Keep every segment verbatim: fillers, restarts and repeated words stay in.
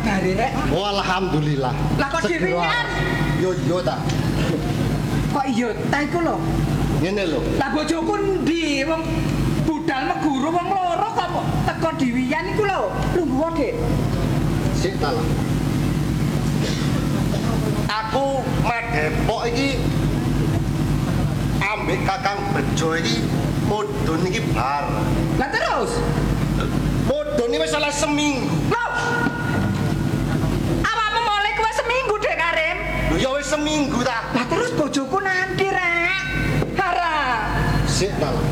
kabare rek? Oh, alhamdulillah. Lah kok dirian? Yo yo ta. Kok iya ta iku lho. Ngene lho. Lah bojoku ndi wong budal meguru wong loro kok teko diwian iku lho. Lungguh Dik. Sik ta lah. Aku Madepok iki ambek Kakang Bejo iki mudhun iki bar. Lah terus? Mudhun iki wis salah seminggu. Loh. Awakmu mulai kuwi seminggu Dek Karim. Lho ya wis seminggu ta. Lah terus bojoku nanti rek. Hara. Sik ta lah.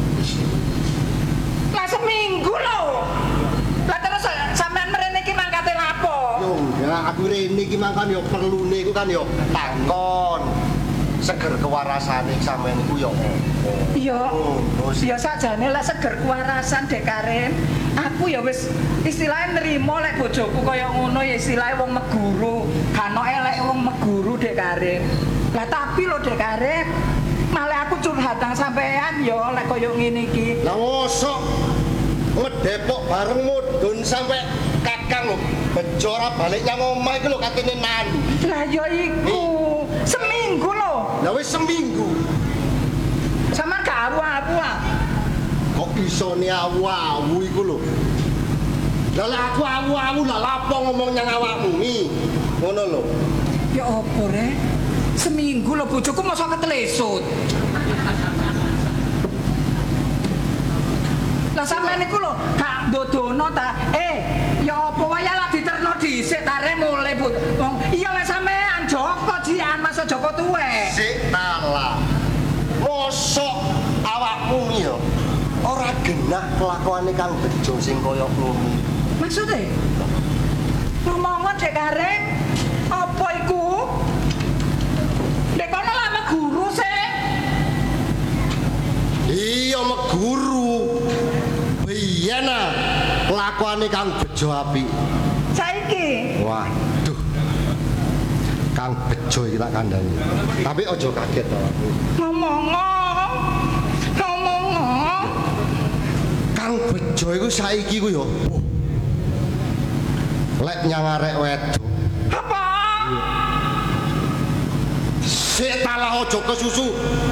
Lah seminggu lho. Lah terus sampean mrene iki mangkate lapo? Yo enggak, aku rene iki mangkan yo perlune iku kan yo takon. Seger kewarasane sampean iku yo opo? Iya. Oh, Ya sakjane lek seger kewarasan Dek Karim. Aku ya wis istilahnya nerima lek bojoku kaya ngono ya istilahnya wong meguru. Kano elek wong meguru Dek Karim. Lah tapi lho Dek Karim, malah aku curhat nang sampean ya lek kaya ngene iki. Lah mosok ngedepok bareng mudhun sampe Kakang lho Bejo ora balik nang omah iku lho katene nan. Lah ya iku seminggu lho. Lah wis seminggu. Sama gak awu-awu ah. Kok isone awu-awu iku lho. Lah lek aku awu-awu lah lapo ngomong nang awakmu mi. Ngono lho. Ya apa rek? Seminggu lho bojoku mosok ketelesut. Lah sampean niku lho gak dodono ta. Eh, ya apa wae lah diterno dhisik ta rek mulai Bu. Wong iya lek sampean Joko jian masa Joko tuwek. Sik talah. Mosok awakmu mi yo ora genah kelakuane Kang Bejo sing kaya ngono. Maksude? Ngomongan Dek Karim, apa iku? Dek kono lah meguru sih. Iya meguru. Biyen ah kelakuane Kang Bejo apik. Saiki. Waduh. Kang Bejo iki tak kandhani. Tapi aja kaget to. Ngomong. Ngomong. Kang Bejo iku saiki ku yo. Lek nyang arek wedok. Apa? Sik talah aja kesusu.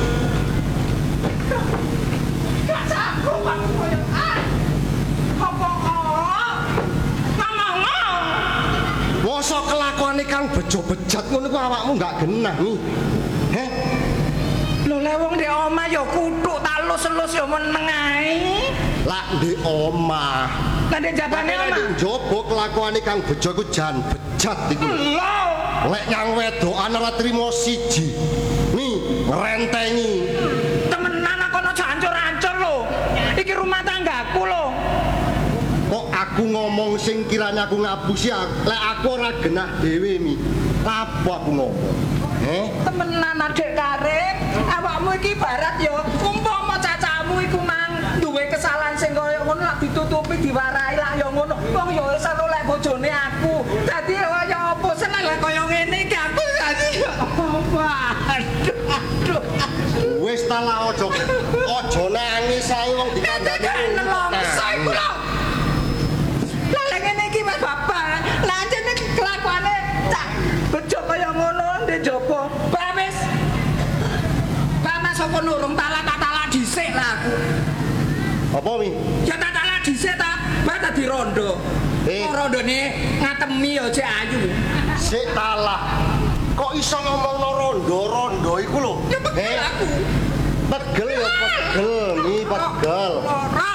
Gak sanggup aku koyo ah. Apa kok? Ngomong. Mosok kelakuane Kang Bejo bejat ngono ku awakmu gak genah nih. Heh? Lho le wong ndek omah ya kuthuk tak lus-lus ya meneng ae. Lak ndek omah. Lah ndek jabane omah. Ndek njaba kelakuane Kang Bejo ku jan bejat iku. Lho. Lek nyang wedokan ora trimo siji. Nih, ngrentengi. Temenan aku ono hancur-hancur lho. Iki rumah tanggaku lho. Kok aku ngomong sing kiranya aku ngapusi, lek aku ora genah dhewe mi. Apa aku ngomong? Eh? Temenan Dek Karim, awakmu iki barat ya umpama cacamu iku mang duwe kesalahan sing kaya ngono lak ditutupi diwarai lah ya ngono. Wong ya wis ora lek bojone aku. Dadi kaya apa seneng lek kaya ngene iki aku dadi apa. Aduh, aduh. Wis ta lah aja aja nangis ae wong dikandani. Nelongso iku lho. Lah lek ngene iki Mas Bapak, lah jane kelakuane cak bejo kaya ngono ndek jaba. Pak wis. Pak Mas apa nurung talak tak talak dhisik lah aku. Apa mi? Ya tak talak dhisik ta, Pak dadi rondo. Eh. Oh rondone ngatemi ya cek ayu. Sik talah. Kok iso ngomongno rondo-rondo iku lho? Ya pegel aku. Pegel ya pegel, mi pegel. Ora.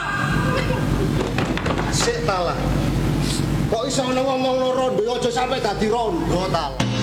Sik talah. Kok iso ngomongno rondo aja sampe dadi rondo ta.